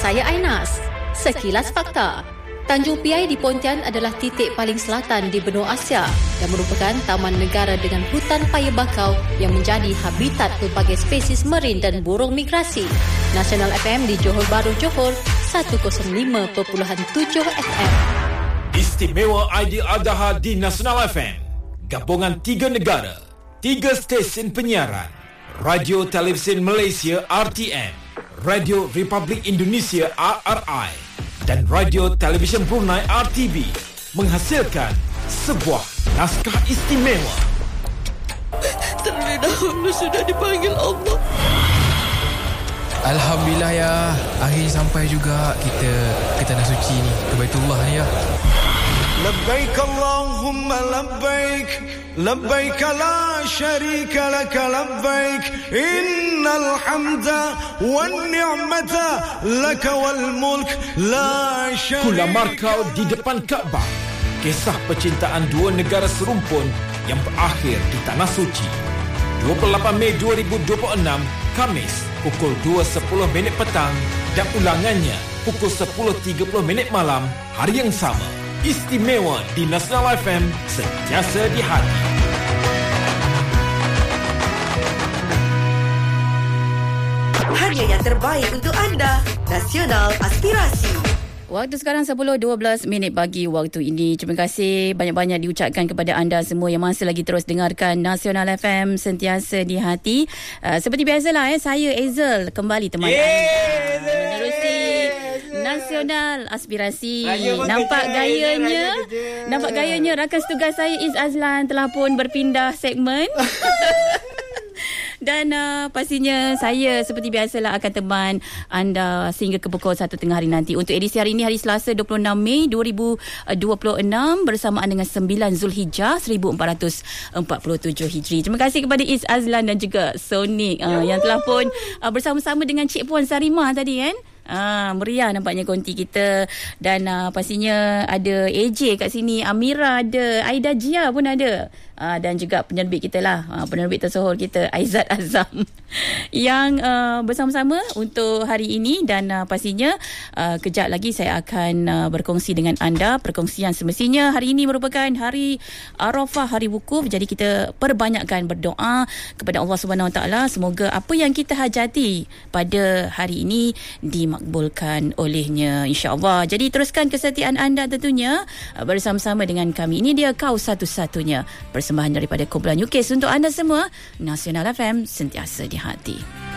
Saya Ainas. Sekilas Fakta. Tanjung Piai di Pontian adalah titik paling selatan di benua Asia dan merupakan taman negara dengan hutan paya bakau yang menjadi habitat pelbagai spesies marin dan burung migrasi. Nasional FM di Johor Bahru, Johor, 105.7 FM. Istimewa Aidiladha di Nasional FM. Gabungan 3 negara, 3 stesen penyiaran. Radio Televisyen Malaysia RTM, Radio Republik Indonesia RRI dan Radio Televisyen Brunei RTB menghasilkan sebuah naskah istimewa. Terlebih dahulu sudah dipanggil Allah. Alhamdulillah ya, akhirnya sampai juga kita ke tanah suci ni, ke Baitullah ni ya. Labbaik Allahumma labbaik, labbaik la syarika lak labbaik, innal hamda wan ni'mata lak wal mulk la syarika. Kula Markau di depan Kaabah. Kisah percintaan dua negara serumpun yang berakhir di Tanah Suci. 28 Mei 2026, Khamis, pukul 2.10 petang dan ulangannya pukul 10.30 malam hari yang sama. Istimewa di Nasional FM, sentiasa di hati. Hanya yang terbaik untuk anda. Nasional Aspirasi. Waktu sekarang 10.12 pagi waktu ini. Terima kasih banyak-banyak diucapkan kepada anda semua yang masih lagi terus dengarkan Nasional FM, sentiasa di hati. Seperti biasalah, saya Ezel kembali teman anda menerusi Nasional Aspirasi. Nampak gayanya rakan tugas saya Iz Azlan telah pun berpindah segmen. Dan pastinya saya seperti biasalah akan teman anda sehingga ke pukul 1 tengah hari nanti. Untuk edisi hari ini, hari Selasa 26 Mei 2026 bersamaan dengan 9 Zulhijjah 1447 Hijri. Terima kasih kepada Iz Azlan dan juga Sonic yang telah pun bersama-sama dengan Cik Puan Sarimah tadi kan. Meriah nampaknya konti kita. Dan pastinya ada AJ kat sini, Amira ada, Aida Jia pun ada, dan juga penerbit kita lah, penerbit tersohor kita Aizat Azam yang bersama-sama untuk hari ini. Dan pastinya kejap lagi saya akan berkongsi dengan anda perkongsian semestinya. Hari ini merupakan hari Arafah, hari wukuf. Jadi kita perbanyakkan berdoa kepada Allah Subhanahu Wa Taala, semoga apa yang kita hajati pada hari ini dimakbulkan olehnya, insya-Allah. Jadi teruskan kesetiaan anda tentunya bersama-sama dengan kami. Ini dia Kau Satu-Satunya, persembahan daripada kumpulan UKIS untuk anda semua. Nasional FM, sentiasa di hati.